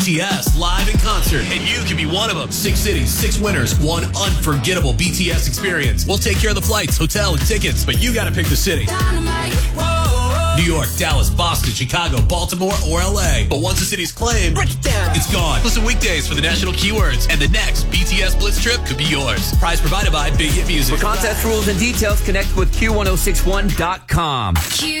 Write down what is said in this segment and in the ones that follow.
BTS live in concert, and you can be one of them. 6 cities, 6 winners, one unforgettable BTS experience. We'll take care of the flights, hotel, and tickets, but you got to pick the city. New York, Dallas, Boston, Chicago, Baltimore, or LA. But once the city's claimed, break it down. It's gone. Listen weekdays for the national keywords, and the next BTS Blitz trip could be yours. Prize provided by Big Hit Music. For contest rules and details, connect with Q1061.com.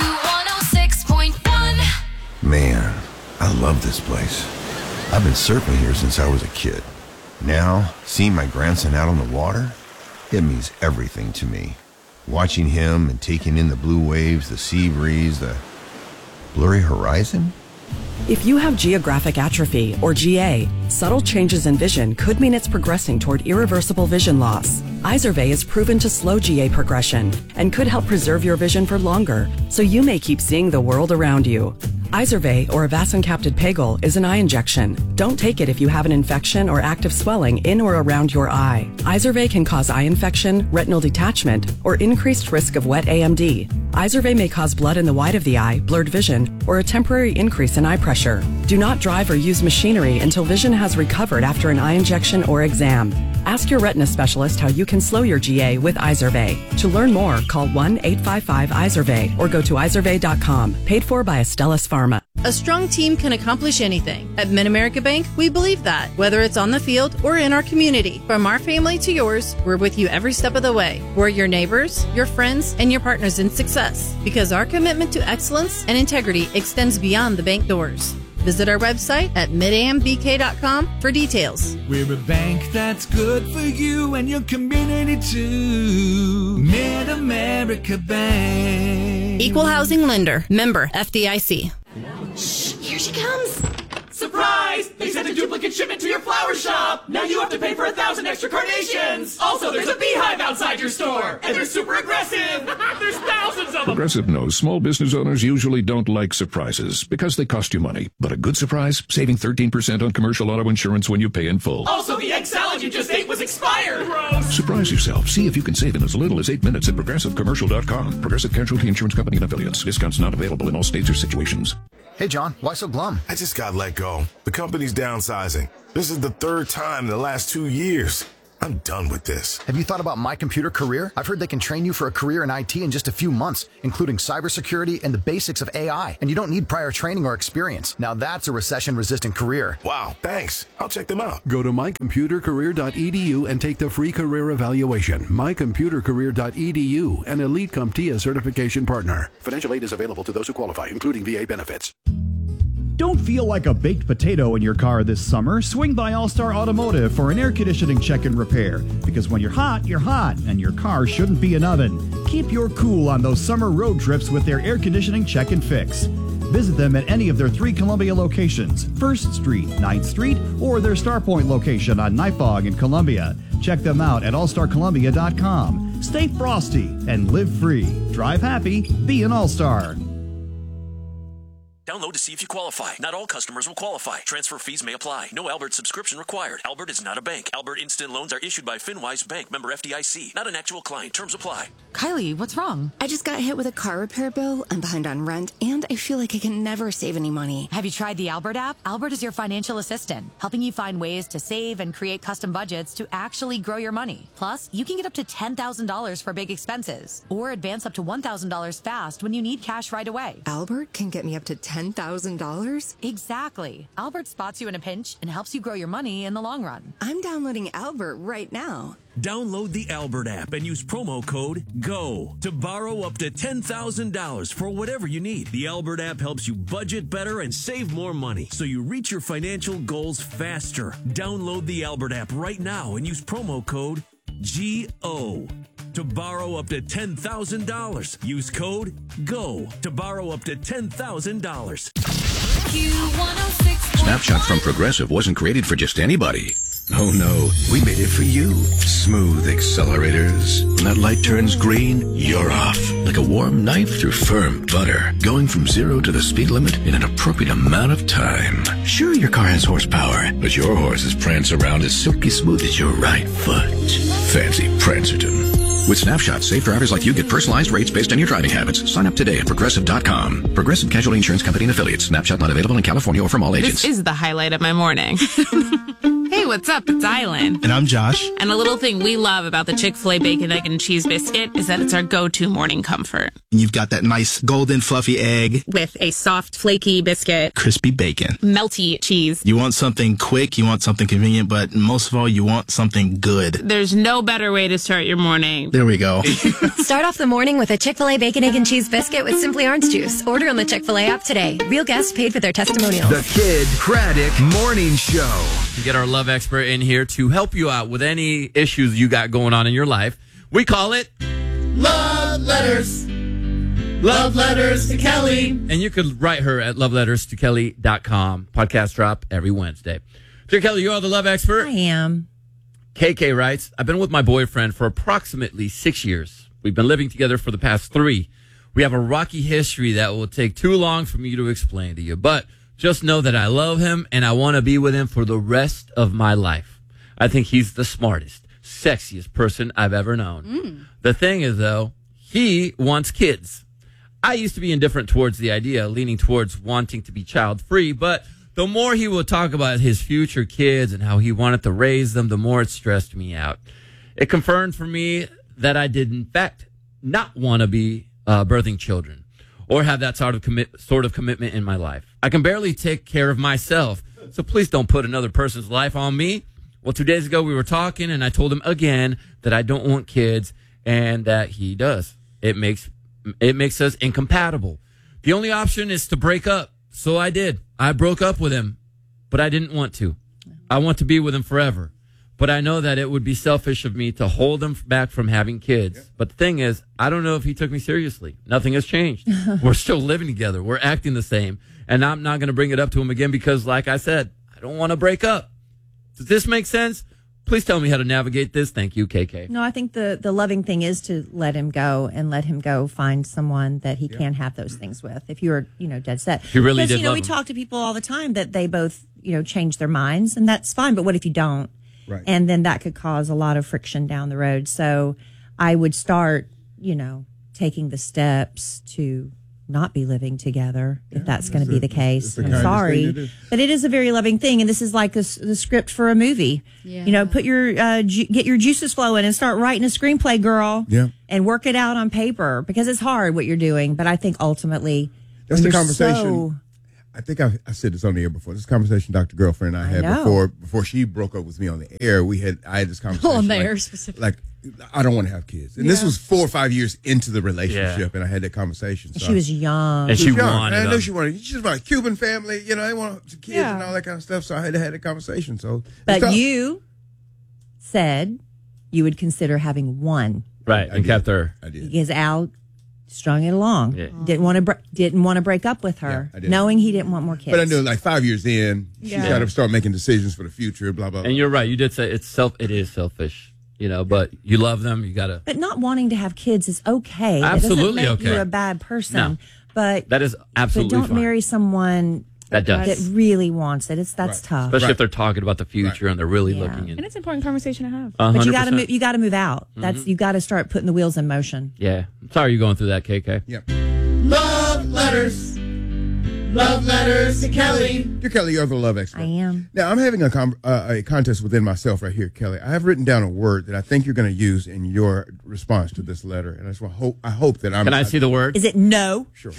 Q106.1. Man, I love this place. I've been surfing here since I was a kid. Now, seeing my grandson out on the water, it means everything to me. Watching him and taking in the blue waves, the sea breeze, the blurry horizon. If you have geographic atrophy, or GA, subtle changes in vision could mean it's progressing toward irreversible vision loss. Izervay is proven to slow GA progression and could help preserve your vision for longer, so you may keep seeing the world around you. Izervay, or avacincaptad pegol, is an eye injection. Don't take it if you have an infection or active swelling in or around your eye. Izervay can cause eye infection, retinal detachment, or increased risk of wet AMD. Izervay may cause blood in the white of the eye, blurred vision, or a temporary increase in eye pressure. Do not drive or use machinery until vision has recovered after an eye injection or exam. Ask your retina specialist how you can slow your GA with Izervay. To learn more, call 1-855-IZERVAY or go to izervay.com. Paid for by Astellas Pharma. A strong team can accomplish anything. At Mid-America Bank, we believe that. Whether it's on the field or in our community, from our family to yours, we're with you every step of the way. We're your neighbors, your friends, and your partners in success. Because our commitment to excellence and integrity extends beyond the bank doors. Visit our website at midambk.com for details. We're a bank that's good for you and your community too. Mid-America Bank. Equal housing lender. Member FDIC. Shh, here she comes. Surprise! They sent a duplicate shipment to your flower shop! Now you have to pay for 1,000 extra carnations! Also, there's a beehive outside your store! And they're super aggressive! There's thousands of them! Progressive knows small business owners usually don't like surprises because they cost you money. But a good surprise? Saving 13% on commercial auto insurance when you pay in full. Also, the egg salad you just ate was expired! Gross! Surprise yourself. See if you can save in as little as 8 minutes at ProgressiveCommercial.com. Progressive Casualty Insurance Company and Affiliates. Discounts not available in all states or situations. Hey, John, why so glum? I just got let go. The company's downsizing. This is the 3rd time in the last 2 years. I'm done with this. Have you thought about My Computer Career? I've heard they can train you for a career in IT in just a few months, including cybersecurity and the basics of AI. And you don't need prior training or experience. Now that's a recession-resistant career. Wow, thanks. I'll check them out. Go to mycomputercareer.edu and take the free career evaluation. Mycomputercareer.edu, an Elite CompTIA certification partner. Financial aid is available to those who qualify, including VA benefits. Don't feel like a baked potato in your car this summer. Swing by All-Star Automotive for an air conditioning check and repair. Because when you're hot, and your car shouldn't be an oven. Keep your cool on those summer road trips with their air conditioning check and fix. Visit them at any of their 3 Columbia locations, 1st Street, 9th Street, or their Starpoint location on Nightbog in Columbia. Check them out at allstarcolumbia.com. Stay frosty and live free. Drive happy, be an All-Star. Download to see if you qualify. Not all customers will qualify. Transfer fees may apply. No Albert subscription required. Albert is not a bank. Albert Instant Loans are issued by FinWise Bank, member FDIC. Not an actual client. Terms apply. Kylie, what's wrong? I just got hit with a car repair bill. I'm behind on rent, and I feel like I can never save any money. Have you tried the Albert app? Albert is your financial assistant, helping you find ways to save and create custom budgets to actually grow your money. Plus, you can get up to $10,000 for big expenses, or advance up to $1,000 fast when you need cash right away. Albert can get me up to $10,000? Exactly. Albert spots you in a pinch and helps you grow your money in the long run. I'm downloading Albert right now. Download the Albert app and use promo code GO to borrow up to $10,000 for whatever you need. The Albert app helps you budget better and save more money so you reach your financial goals faster. Download the Albert app right now and use promo code GO to borrow up to $10,000. Use code GO to borrow up to $10,000. Snapshot from Progressive wasn't created for just anybody. Oh no, we made it for you. Smooth accelerators. When that light turns green, you're off. Like a warm knife through firm butter. Going from 0 to the speed limit in an appropriate amount of time. Sure, your car has horsepower, but your horses prance around as silky smooth as your right foot. Fancy Prancerton. With Snapshot, safe drivers like you get personalized rates based on your driving habits. Sign up today at Progressive.com. Progressive Casualty Insurance Company and Affiliates. Snapshot not available in California or from all agents. This is the highlight of my morning. Hey, what's up? It's Island. And I'm Josh. And a little thing we love about the Chick-fil-A Bacon, Egg, and Cheese Biscuit is that it's our go-to morning comfort. And you've got that nice golden fluffy egg. With a soft, flaky biscuit. Crispy bacon. Melty cheese. You want something quick, you want something convenient, but most of all, you want something good. There's no better way to start your morning. There we go. Start off the morning with a Chick-fil-A Bacon, Egg, and Cheese Biscuit with Simply Orange Juice. Order on the Chick-fil-A app today. Real guests paid for their testimonials. The Kid Craddock Morning Show. We get our love expert in here to help you out with any issues you got going on in your life. We call it Love Letters. Love Letters to Kelly. And you could write her at loveletterstokelly.com. Podcast drop every Wednesday. Dear Kelly, you are the love expert. I am. KK writes, I've been with my boyfriend for approximately 6 years. We've been living together for the past 3. We have a rocky history that will take too long for me to explain to you. But just know that I love him and I want to be with him for the rest of my life. I think he's the smartest, sexiest person I've ever known. The thing is, though, he wants kids. I used to be indifferent towards the idea, leaning towards wanting to be child-free, but the more he would talk about his future kids and how he wanted to raise them, the more it stressed me out. It confirmed for me that I did, in fact, not want to be birthing children or have that sort of commitment in my life. I can barely take care of myself, so please don't put another person's life on me. Well, 2 days ago we were talking, and I told him again that I don't want kids, and that he does. It makes us incompatible. The only option is to break up, so I did. I broke up with him, but I didn't want to. I want to be with him forever. But I know that it would be selfish of me to hold him back from having kids. Yeah. But the thing is, I don't know if he took me seriously. Nothing has changed. We're still living together. We're acting the same. And I'm not going to bring it up to him again because, like I said, I don't want to break up. Does this make sense? Please tell me how to navigate this. Thank you, KK. No, I think the loving thing is to let him go and let him go find someone that he can have those things with. If you're, dead set. He really did love we him. talk to people all the time that they both, change their minds, and that's fine. But what if you don't? Right. And then that could cause a lot of friction down the road. So I would start, taking the steps to not be living together, if that's going to be the case. I'm sorry, but it is a very loving thing, and this is like the script for a movie. Yeah. Put your get your juices flowing and start writing a screenplay, girl. Yeah. And work it out on paper, because it's hard what you're doing. But I think ultimately that's the conversation. I think I said this on the air before. This conversation Dr. Girlfriend and I had before she broke up with me on the air. I had this conversation on the air specifically. Like, I don't want to have kids. And this was 4 or 5 years into the relationship, and I had that conversation. So she was young. And she wanted I knew she wanted. She's my Cuban family, they want kids and all that kind of stuff. So I had to have that conversation. So, but you said you would consider having one. Right, and kept her. I did. Because Al strung it along. Yeah. Didn't want to break up with her, knowing he didn't want more kids. But I knew, like 5 years in, she's got to start making decisions for the future. Blah blah. And you're right. You did say it is selfish. But you love them. You gotta. But not wanting to have kids is okay. Absolutely it doesn't make okay. you a bad person. No. But that is absolutely But don't fine. marry someone that that really wants it. That's tough. Especially if they're talking about the future and they're really looking in. And it's an important conversation to have. 100%. But you got to move out. You got to start putting the wheels in motion. Yeah. I'm sorry you're going through that, KK. Yep. Love Letters. Love Letters to Kelly. Dear Kelly, you're the love expert. I am. Now, I'm having a contest within myself right here, Kelly. I have written down a word that I think you're going to use in your response to this letter, and I hope that I'm... Can I see the word? Is it no? Sure.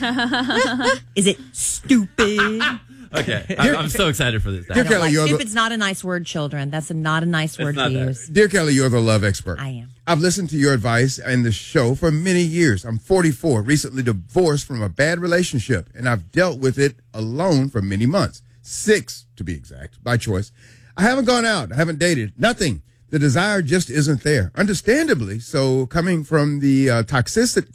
Is it stupid? Okay. I'm so excited for this. Dear Kelly, stupid's not a nice word, children. That's not a nice word to use. Dear Kelly, you're the love expert. I am. I've listened to your advice and the show for many years. I'm 44, recently divorced from a bad relationship, and I've dealt with it alone for many months. 6, to be exact, by choice. I haven't gone out. I haven't dated. Nothing. The desire just isn't there. Understandably so, coming from the toxicity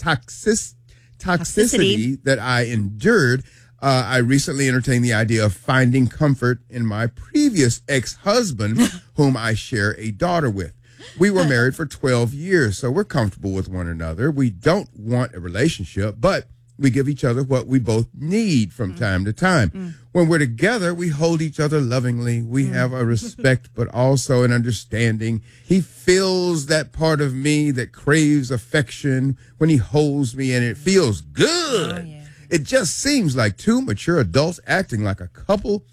that I endured, I recently entertained the idea of finding comfort in my previous ex-husband, whom I share a daughter with. We were married for 12 years, so we're comfortable with one another. We don't want a relationship, but We give each other what we both need from time to time. When we're together, we hold each other lovingly. We have a respect, but also an understanding. He feels that part of me that craves affection when he holds me, and it feels good. It just seems like two mature adults acting like a couple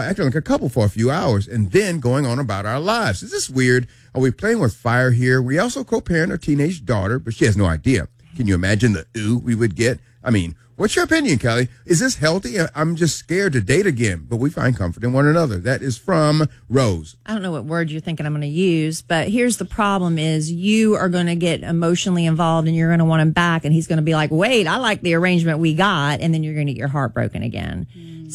for a few hours and then going on about our lives. Is this weird? Are we playing with fire here? We also co-parent our teenage daughter, but she has no idea. Can you imagine the ooh we would get? I mean, what's your opinion, Kelly? Is this healthy? I'm just scared to date again, but we find comfort in one another. That is from Rose. I don't know what word you're thinking I'm going to use, but here's the problem is you are going to get emotionally involved and you're going to want him back, and he's going to be like, wait, I like the arrangement we got, and then you're going to get your heart broken again.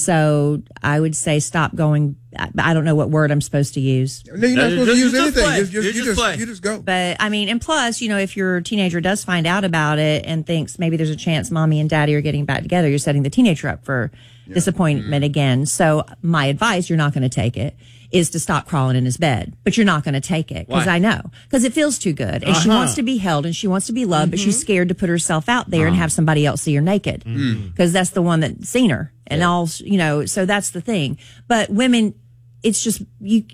So I would say stop going. I don't know what word I'm supposed to use. No, you're not supposed to use anything. You just go. But I mean, and plus, if your teenager does find out about it and thinks maybe there's a chance mommy and daddy are getting back together, you're setting the teenager up for disappointment again. So my advice, you're not going to take it, is to stop crawling in his bed. But you're not going to take it because I know. Because it feels too good. And she wants to be held and she wants to be loved, but she's scared to put herself out there and have somebody else see her naked. Because that's the one that's seen her. And all, so that's the thing. But women, it's just,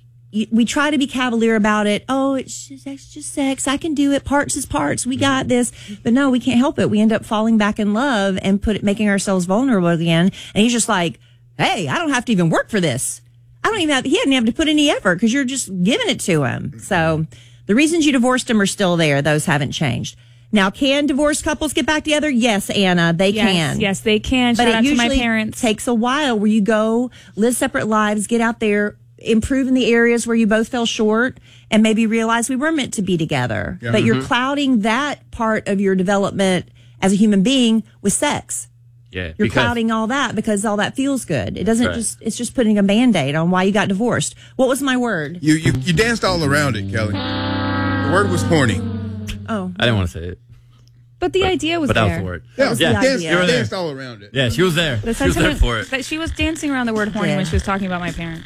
we try to be cavalier about it. Oh, it's just sex. I can do it. Parts is parts. We got this. But no, we can't help it. We end up falling back in love and making ourselves vulnerable again. And he's just like, hey, I don't have to even work for this. He hadn't have to put any effort because you're just giving it to him. So the reasons you divorced him are still there. Those haven't changed. Now, can divorced couples get back together? Yes, Anna, they can. Yes, they can. Shout out to my parents. Takes a while where you go live separate lives, get out there, improve in the areas where you both fell short, and maybe realize we were meant to be together. Yeah. But you're clouding that part of your development as a human being with sex. Yeah, You're clouding all that because all that feels good. It doesn't it's just putting a Band-Aid on why you got divorced. What was my word? You danced all around it, Kelly. The word was horny. Oh. I didn't want to say it. But the idea was there. But that was the word. You were there. danced all around it. Yeah, she was there. The she was there for it. That she was dancing around the word horny when she was talking about my parents.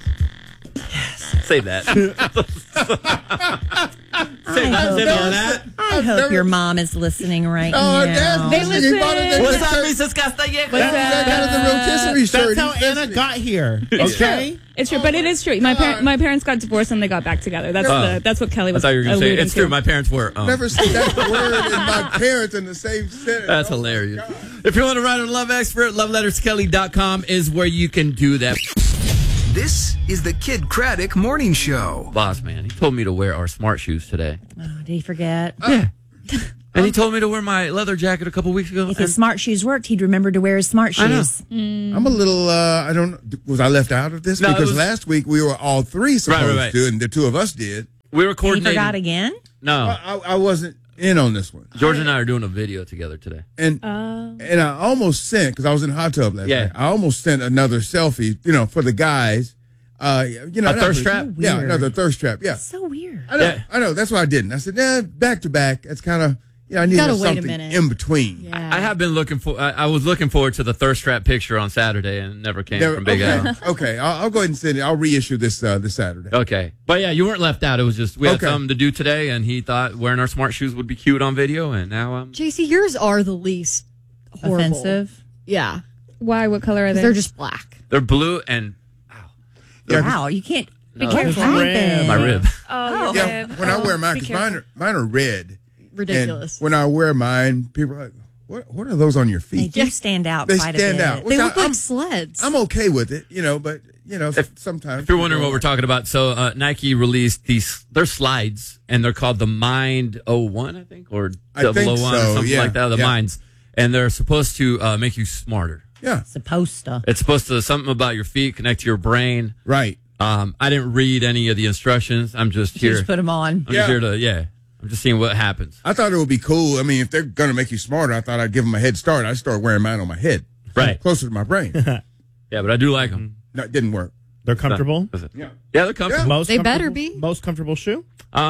Save that. I hope your mom is listening right now. They listen. What's up, Mrs. Castillejo? That is a rotisserie shirt. That's how Anna got here. Okay? It's true, but it is true. My parents got divorced and they got back together. That's what Kelly was. I thought you were going to say it's to. true. My parents were. Never said that word and my parents in the same sentence. That's hilarious. If you want to write on Love Expert, loveletterskelly.com is where you can do that. This is the Kid Craddock Morning Show. Boss man, he told me to wear our smart shoes today. Oh, did he forget? Yeah. And he told me to wear my leather jacket a couple weeks ago. If his smart shoes worked, he'd remember to wear his smart shoes. I'm a little, I don't know, was I left out of this? No, because last week we were all three supposed to, and the two of us did. We were coordinating. He forgot again? No. I wasn't in on this one. George and I are doing a video together today. And I almost sent, because I was in the hot tub last night, I almost sent another selfie, for the guys. A thirst trap? So yeah, another thirst trap. Yeah. It's so weird. I know. That's why I didn't. I said, back to back. It's kind of, I need something in between. Yeah. I have been looking for, I was looking forward to the thirst trap picture on Saturday and it never came from Big Al. Okay. I'll go ahead and send it. I'll reissue this Saturday. Okay. But yeah, you weren't left out. It was just, we had something to do today and he thought wearing our smart shoes would be cute on video and now JC, yours are the least horrible. Offensive? Yeah. Why? What color are they? They're just black. They're blue and wow, you can't be careful. My rib. Oh, yeah. When I wear mine, because mine are red. Ridiculous. And when I wear mine, people are like, what are those on your feet? They do stand out They quite stand a bit. out. They look like sleds. I'm okay with it, but, sometimes. If you're wondering what we're talking about, so Nike released they're slides, and they're called the Mind 01, I think, or 001 or something like that, the Minds. And they're supposed to make you smarter. Yeah. Supposed to. It's supposed to, something about your feet, connect to your brain. Right. I didn't read any of the instructions. I'm just here. Just put them on. I'm just here to, I'm just seeing what happens. I thought it would be cool. I mean, if they're going to make you smarter, I thought I'd give them a head start. I'd start wearing mine on my head. Right. Closer to my brain. Yeah, but I do like them. No, it didn't work. They're comfortable? Yeah, they're comfortable. They better be. Most comfortable shoe?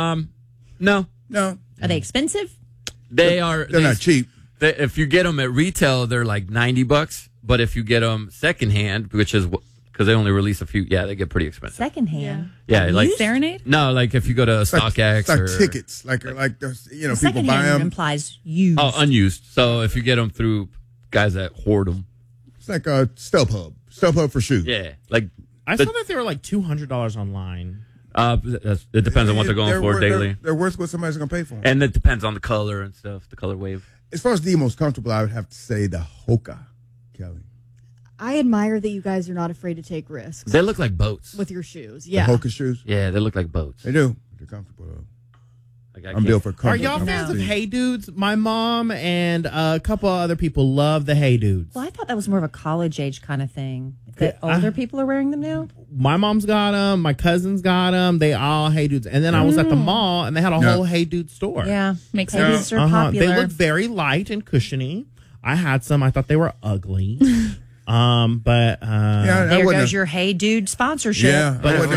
No. Are they expensive? They are. They're not cheap. If you get them at retail, they're like $90. But if you get them secondhand, which is because they only release a few, they get pretty expensive. Secondhand? Yeah, like Serenade? No, like if you go to StockX it's like or tickets, like people buy secondhand them. implies used. Oh, unused. So if you get them through guys that hoard them. It's like a StubHub for shoes. Yeah, like I saw that they were like $200 online. It depends on what they're going for daily. They're worth what somebody's going to pay for them. And it depends on the color and stuff, the color wave. As far as the most comfortable, I would have to say the Hoka, Kelly. I admire that you guys are not afraid to take risks. They look like boats. With your shoes, yeah. The Hoka shoes? Yeah, they look like boats. They do. They're comfortable, though. Like I'm built for comfort. Are y'all fans of Hey Dudes? My mom and a couple other people love the Hey Dudes. Well, I thought that was more of a college age kind of thing. That older people are wearing them now? My mom's got them. My cousins got them. They all Hey Dudes. And then I was at the mall, and they had a whole Hey Dude store. Yeah. Makes Hey Dudes are popular. They look very light and cushiony. I had some. I thought they were ugly. There goes your Hey Dude sponsorship. Yeah.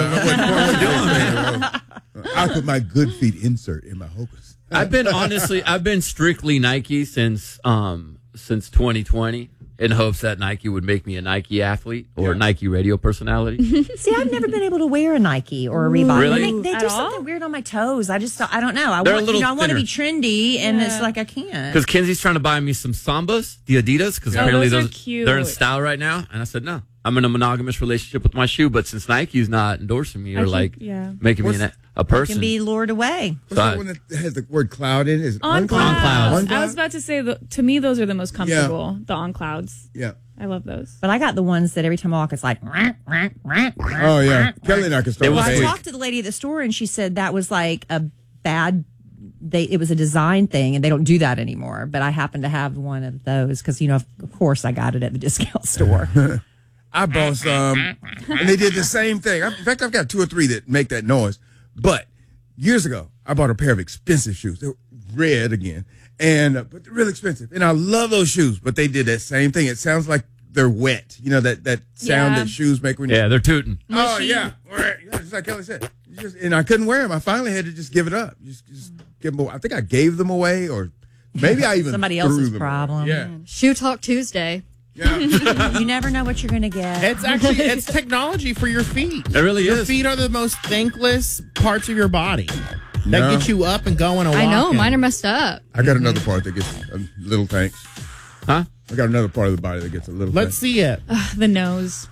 I put my good feet insert in my Hokas. I've been strictly Nike since 2020 in hopes that Nike would make me a Nike athlete or a Nike radio personality. See, I've never been able to wear a Nike or a Reebok. Really? They do something weird on my toes. I don't know. I They're want a little I want to be thinner. trendy, and it's like I can't. Because Kenzie's trying to buy me some Sambas, the Adidas, because apparently those are cute. they're in style right now. And I said, no, I'm in a monogamous relationship with my shoe. But since Nike's not endorsing me or making me a person. Can be lured away. What's that one that has the word cloud in it? Is it On Clouds. Clouds. I was about to say, to me, those are the most comfortable, the On Clouds. Yeah. I love those. But I got the ones that every time I walk, it's like. Oh, yeah. Kelly and I can start. Well, I talked to the lady at the store, and she said that was like a bad. It was a design thing, and they don't do that anymore. But I happen to have one of those because, of course, I got it at the discount store. I bought some, and they did the same thing. In fact, I've got 2 or 3 that make that noise. But years ago, I bought a pair of expensive shoes. They were red again, but they're really expensive. And I love those shoes, but they did that same thing. It sounds like they're wet. You know, that sound that shoes make when they're tooting. Oh, yeah. Just like Kelly said. And I couldn't wear them. I finally had to just give it up. Just give them away. I think I gave them away, or maybe I even somebody threw else's them problem. away. Yeah. Shoe Talk Tuesday. Yeah. You never know what you're going to get. It's technology for your feet. It really is. is. Your feet are the most thankless parts of your body that get you up and going and I know. walking. Mine are messed up. I got another part that gets a little thanks. Huh? I got another part of the body that gets a little Let's see it. The nose.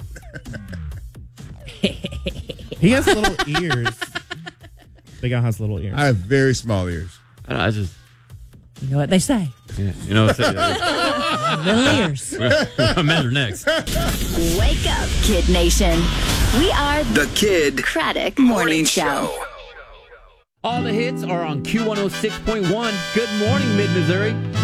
He has little ears. Big Al has little ears. I have very small ears. I just. You know what they say. Yeah, you know what they say. Little ears. Men are next. Wake up, Kid Nation. We are The Kid Craddock Morning Show. All the hits are on Q106.1. Good morning, Mid-Missouri.